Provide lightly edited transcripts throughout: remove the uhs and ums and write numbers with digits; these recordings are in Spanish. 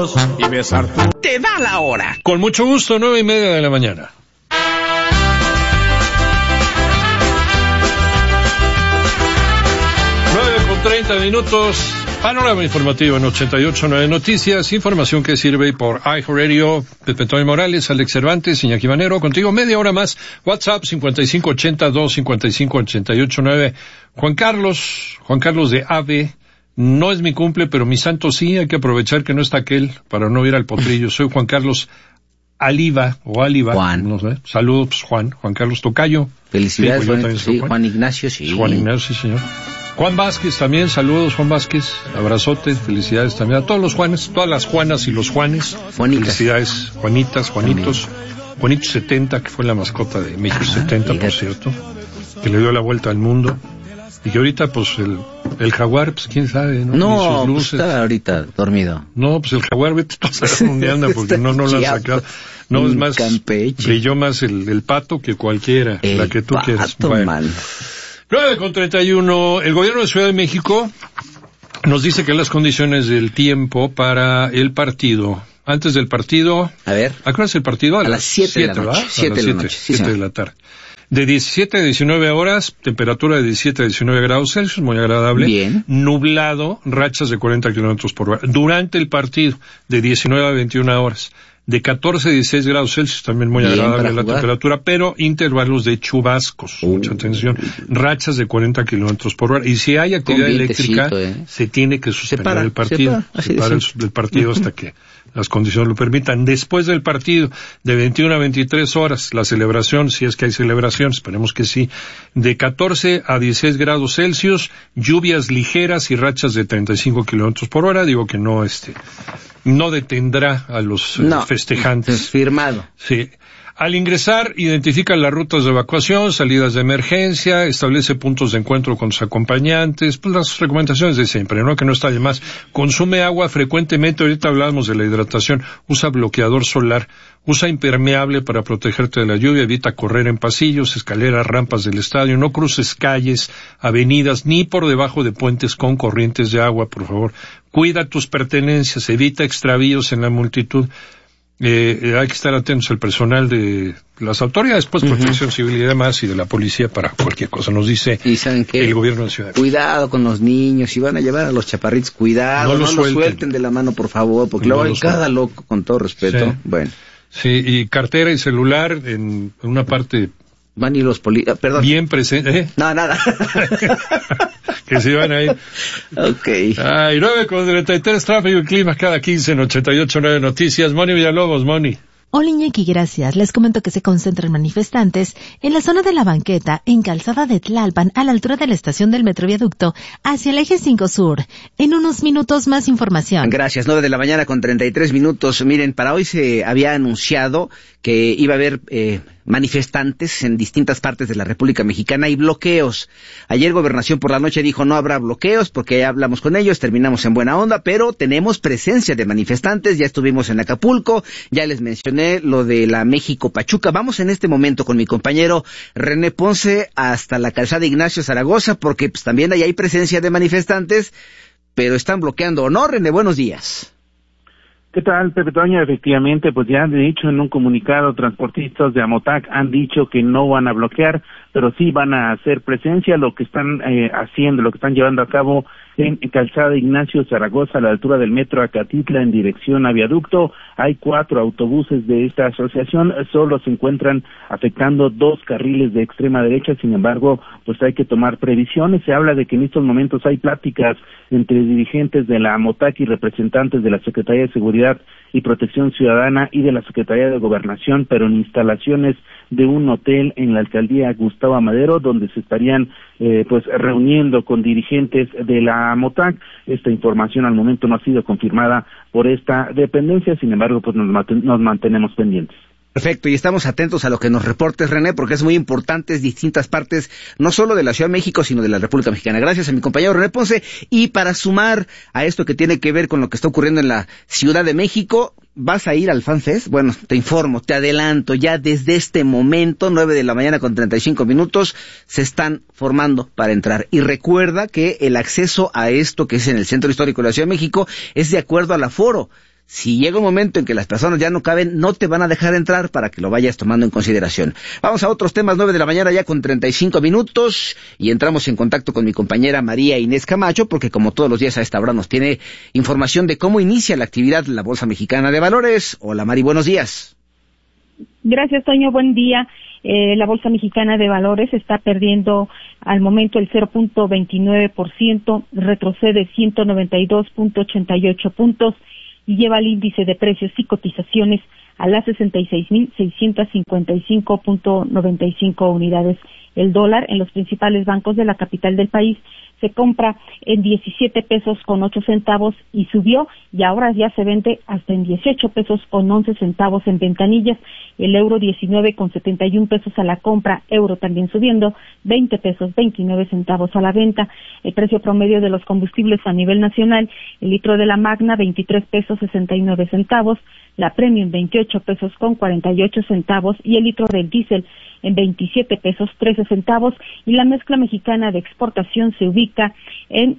besos y besar tu... Te da la hora. Con mucho gusto, 9:30 de la mañana. 9:30. Panorama informativo en 88.9 Noticias. Información que sirve por iHeartRadio. Pepe Toño Morales, Alex Cervantes, Iñaki Manero. Contigo media hora más. WhatsApp 5580-255-88.9. Juan Carlos de AVE. No es mi cumple, pero mi santo sí. Hay que aprovechar que no está aquel para no ir al potrillo. Soy Juan Carlos Aliva. Juan. No sé. Saludos, Juan Carlos Tocayo. Felicidades, sí, Juan Ignacio, sí. Juan Ignacio, sí, señor. Juan Vázquez también, saludos Juan Vázquez, abrazote, felicidades también a todos los Juanes, todas las Juanas y los Juanes. Juanitas. Felicidades, Juanitas, Juanitos. Juanito 70, que fue la mascota de México 70, por cierto, que le dio la vuelta al mundo. Y que ahorita, pues, el jaguar, pues, quién sabe, ¿no? No, pues está ahorita dormido. No, pues el jaguar, vete tú a saber dónde anda, porque no lo han sacado. No, es más, Campeche. Brilló más el pato que cualquiera, la que tú quieras. Bueno. 9:31, el gobierno de Ciudad de México nos dice que las condiciones del tiempo para el partido, antes del partido, a ver, ¿a qué hora es el partido? A las 7 de la noche. 7 de la tarde. De 17 a 19 horas, temperatura de 17 a 19 grados Celsius, muy agradable. Bien. Nublado, rachas de 40 kilómetros por hora. Durante el partido, de 19 a 21 horas. De 14 a 16 grados Celsius, también muy agradable la temperatura, pero intervalos de chubascos, mucha atención, rachas de 40 kilómetros por hora, y si hay actividad eléctrica, se tiene que suspender el partido, se para el partido hasta que las condiciones lo permitan. Después del partido, de 21 a 23 horas, la celebración, si es que hay celebración, esperemos que sí, de 14 a 16 grados Celsius, lluvias ligeras y rachas de 35 kilómetros por hora, digo que no detendrá a los festejantes. Firmado. Sí. Al ingresar, identifica las rutas de evacuación, salidas de emergencia, establece puntos de encuentro con sus acompañantes, pues las recomendaciones de siempre, ¿no? Que no está de más. Consume agua frecuentemente, ahorita hablábamos de la hidratación, usa bloqueador solar, usa impermeable para protegerte de la lluvia, evita correr en pasillos, escaleras, rampas del estadio, no cruces calles, avenidas, ni por debajo de puentes con corrientes de agua, por favor. Cuida tus pertenencias, evita extravíos en la multitud. Hay que estar atentos al personal de las autoridades, pues protección civil y demás, y de la policía para cualquier cosa. Nos dice el gobierno de Ciudad. Cuidado con los niños, si van a llevar a los chaparritos, cuidado, no los suelten de la mano, por favor, porque luego hay cada loco, con todo respeto. Sí. Bueno. Sí, y cartera y celular en una parte... Van y los perdón. Bien presente. No, nada. Que se van a ir. Ok. Ay, 9:33, tráfico y clima cada 15 en 88.9 Noticias. Moni Villalobos, Moni. Hola Iñaki, gracias. Les comento que se concentran manifestantes en la zona de la banqueta, en Calzada de Tlalpan, a la altura de la estación del Metro Viaducto, hacia el eje 5 Sur. En unos minutos más información. Gracias, 9:33 a.m. Miren, para hoy se había anunciado que iba a haber manifestantes en distintas partes de la República Mexicana y bloqueos. Ayer Gobernación por la noche dijo no habrá bloqueos porque ya hablamos con ellos, terminamos en buena onda, pero tenemos presencia de manifestantes, ya estuvimos en Acapulco, ya les mencioné lo de la México-Pachuca. Vamos en este momento con mi compañero René Ponce hasta la Calzada Ignacio Zaragoza porque pues también ahí hay presencia de manifestantes, pero están bloqueando, ¿o no, René? Buenos días. ¿Qué tal, Pepe Toño? Efectivamente, pues ya de hecho en un comunicado, transportistas de Amotac han dicho que no van a bloquear, pero sí van a hacer presencia. Lo que están haciendo, lo que están llevando a cabo en Calzada Ignacio Zaragoza, a la altura del Metro Acatitla, en dirección a Viaducto, hay 4 autobuses de esta asociación, solo se encuentran afectando 2 carriles de extrema derecha, sin embargo, pues hay que tomar previsiones. Se habla de que en estos momentos hay pláticas entre dirigentes de la Amotac y representantes de la Secretaría de Seguridad y Protección Ciudadana y de la Secretaría de Gobernación, pero en instalaciones de un hotel en la alcaldía Gustavo Amadero, donde se estarían pues reuniendo con dirigentes de la Amotac. Esta información al momento no ha sido confirmada por esta dependencia, sin embargo, pues nos mantenemos pendientes. Perfecto, y estamos atentos a lo que nos reportes, René, porque es muy importante, distintas partes, no solo de la Ciudad de México, sino de la República Mexicana. Gracias a mi compañero René Ponce, y para sumar a esto que tiene que ver con lo que está ocurriendo en la Ciudad de México, ¿vas a ir al FanFest? Bueno, te informo, te adelanto, ya desde este momento, 9:35 a.m, se están formando para entrar. Y recuerda que el acceso a esto que es en el Centro Histórico de la Ciudad de México es de acuerdo al aforo. si llega un momento en que las personas ya no caben, no te van a dejar entrar para que lo vayas tomando en consideración. Vamos a otros temas, 9 de la mañana ya con 35 minutos, y entramos en contacto con mi compañera María Inés Camacho, porque como todos los días a esta hora nos tiene información de cómo inicia la actividad de la Bolsa Mexicana de Valores. Hola Mari, buenos días. Gracias, Toño, buen día. La Bolsa Mexicana de Valores está perdiendo al momento el 0.29%, retrocede 192.88 puntos y lleva el índice de precios y cotizaciones a las 66.655.95 unidades. El dólar en los principales bancos de la capital del país se compra en 17 pesos con 8 centavos y subió, y ahora ya se vende hasta en 18 pesos con 11 centavos en ventanillas. El euro 19 con 71 pesos a la compra, euro también subiendo, 20 pesos 29 centavos a la venta. El precio promedio de los combustibles a nivel nacional, el litro de la Magna 23 pesos 69 centavos, la Premium 28 pesos con 48 centavos y el litro del diésel en 27 pesos 13 centavos, y la mezcla mexicana de exportación se ubica en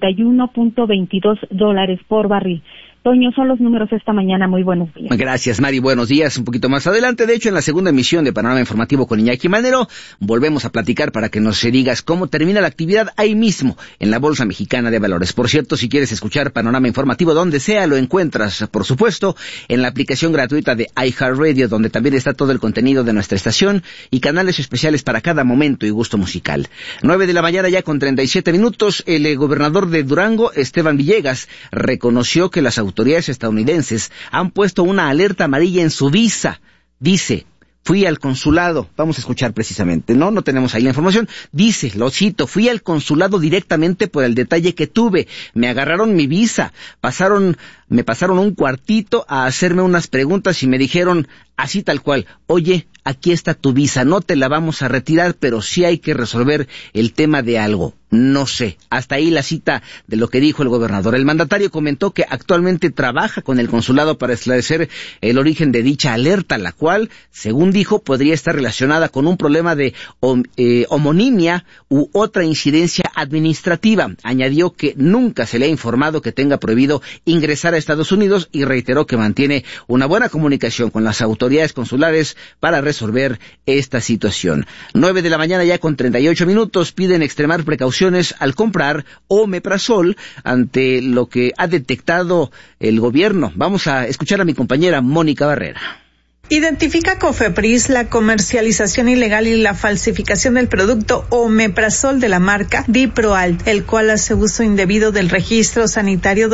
$71.22 por barril. Toño, son los números esta mañana. Muy buenos días. Gracias, Mari. Buenos días. Un poquito más adelante, de hecho, en la segunda emisión de Panorama Informativo con Iñaki Manero, volvemos a platicar para que nos digas cómo termina la actividad ahí mismo, en la Bolsa Mexicana de Valores. Por cierto, si quieres escuchar Panorama Informativo donde sea, lo encuentras, por supuesto, en la aplicación gratuita de iHeartRadio, donde también está todo el contenido de nuestra estación y canales especiales para cada momento y gusto musical. 9 de la mañana ya con 37 minutos, el gobernador de Durango, Esteban Villegas, reconoció que las autoridades estadounidenses han puesto una alerta amarilla en su visa. Dice, fui al consulado, vamos a escuchar precisamente, no tenemos ahí la información, dice, lo cito, fui al consulado directamente por el detalle que tuve, me agarraron mi visa, me pasaron un cuartito a hacerme unas preguntas y me dijeron, así tal cual, oye, aquí está tu visa, no te la vamos a retirar, pero sí hay que resolver el tema de algo. No sé, hasta ahí la cita de lo que dijo el gobernador. El mandatario comentó que actualmente trabaja con el consulado para esclarecer el origen de dicha alerta, la cual, según dijo, podría estar relacionada con un problema de homonimia u otra incidencia administrativa. Añadió que nunca se le ha informado que tenga prohibido ingresar a Estados Unidos y reiteró que mantiene una buena comunicación con las autoridades consulares para resolver esta situación. 9 de la mañana ya con 38 minutos, piden extremar precauciones al comprar omeprazol ante lo que ha detectado el gobierno. Vamos a escuchar a mi compañera Mónica Barrera. Identifica COFEPRIS la comercialización ilegal y la falsificación del producto omeprazol de la marca Diproalt, el cual hace uso indebido del registro sanitario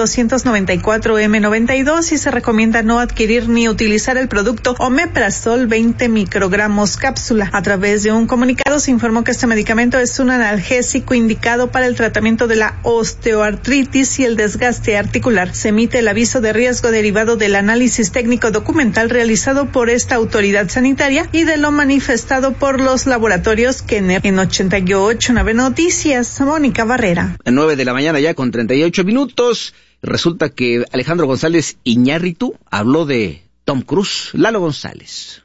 294M92 y se recomienda no adquirir ni utilizar el producto omeprazol 20 microgramos cápsula. A través de un comunicado se informó que este medicamento es un analgésico indicado para el tratamiento de la osteoartritis y el desgaste articular. Se emite el aviso de riesgo derivado del análisis técnico documental realizado por esta autoridad sanitaria y de lo manifestado por los laboratorios Kenner. En 88.9 Noticias, Mónica Barrera. 9 de la mañana ya con 38 minutos. Resulta que Alejandro González Iñárritu habló de Tom Cruise. Lalo González.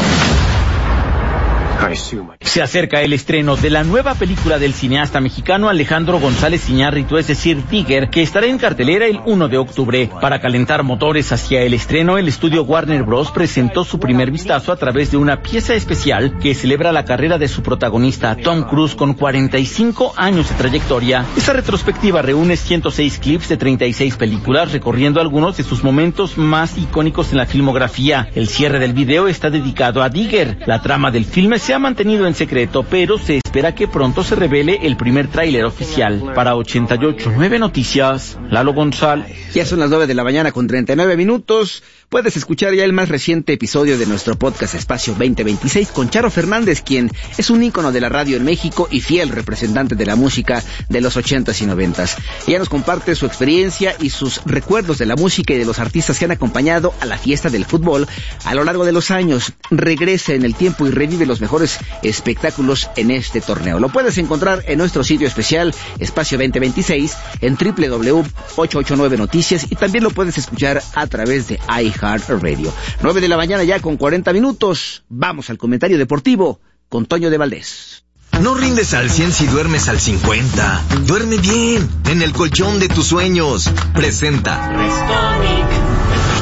Se acerca el estreno de la nueva película del cineasta mexicano Alejandro González Iñárritu, es decir, Tigger, que estará en cartelera el 1 de octubre. Para calentar motores hacia el estreno, el estudio Warner Bros. Presentó su primer vistazo a través de una pieza especial que celebra la carrera de su protagonista, Tom Cruise, con 45 años de trayectoria. Esta retrospectiva reúne 106 clips de 36 películas, recorriendo algunos de sus momentos más icónicos en la filmografía. El cierre del video está dedicado a Tigger. La trama del filme se ha mantenido en secreto, pero se espera que pronto se revele el primer tráiler oficial. Para 88.9 Noticias, Lalo González. Ya son las 9 de la mañana con 39 minutos. Puedes escuchar ya el más reciente episodio de nuestro podcast Espacio 2026 con Charo Fernández, quien es un ícono de la radio en México y fiel representante de la música de los 80s y 90s. Ella nos comparte su experiencia y sus recuerdos de la música y de los artistas que han acompañado a la fiesta del fútbol a lo largo de los años. Regresa en el tiempo y revive los mejores espectáculos en este torneo. Lo puedes encontrar en nuestro sitio especial Espacio 2026 en www.889 Noticias y también lo puedes escuchar a través de iHeartRadio. 9 de la mañana ya con 40 minutos. Vamos al comentario deportivo con Toño de Valdés. No rindes al 100 si duermes al 50. Duerme bien en el colchón de tus sueños. Presenta Restonic.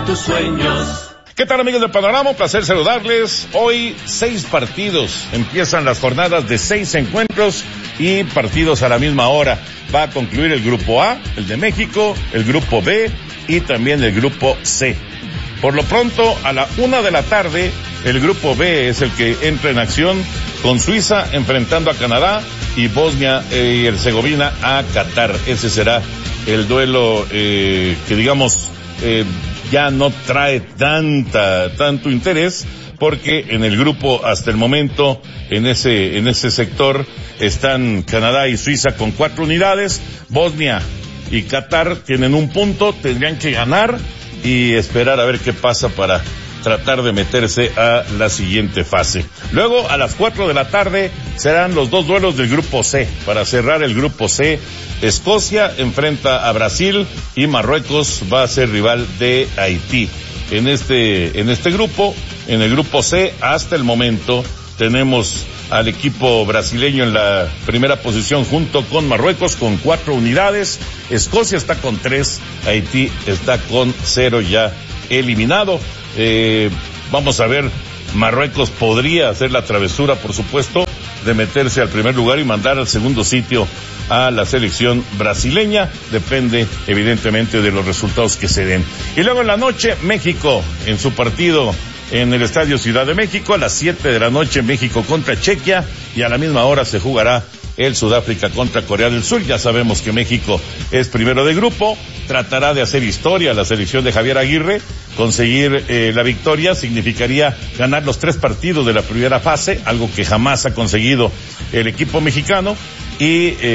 tus sueños. ¿Qué tal, amigos de Panorama? Un placer saludarles. Hoy 6 partidos. Empiezan las jornadas de 6 encuentros y partidos a la misma hora. Va a concluir el grupo A, el de México, el grupo B y también el grupo C. Por lo pronto, a la 1 de la tarde, el grupo B es el que entra en acción con Suiza enfrentando a Canadá y Bosnia y Herzegovina a Qatar. Ese será el duelo que digamos ya no trae tanto interés, porque en el grupo hasta el momento en ese sector están Canadá y Suiza con 4 unidades, Bosnia y Qatar tienen 1 punto, tendrían que ganar y esperar a ver qué pasa para tratar de meterse a la siguiente fase. Luego, a las 4 de la tarde, serán los 2 duelos del grupo C. Para cerrar el grupo C, Escocia enfrenta a Brasil y Marruecos va a ser rival de Haití. En este grupo, en el grupo C, hasta el momento, tenemos al equipo brasileño en la primera posición junto con Marruecos con 4 unidades. Escocia está con 3, Haití está con 0 ya eliminado. Vamos a ver, Marruecos podría hacer la travesura, por supuesto, de meterse al primer lugar y mandar al segundo sitio a la selección brasileña. Depende, evidentemente, de los resultados que se den. Y luego en la noche, México, en su partido en el Estadio Ciudad de México, a las 7 de la noche, México contra Chequia, y a la misma hora se jugará el Sudáfrica contra Corea del Sur. Ya sabemos que México es primero de grupo, tratará de hacer historia la selección de Javier Aguirre. Conseguir la victoria significaría ganar los 3 partidos de la primera fase, algo que jamás ha conseguido el equipo mexicano, y